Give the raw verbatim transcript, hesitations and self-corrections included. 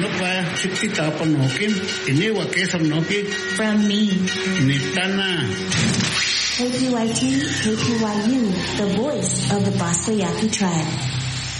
Nukwa Chikti Tapan Hokim, Inewa Kesam Noki. From me. Nitana. K P Y T, K P Y U, the voice of the Basquiat tribe.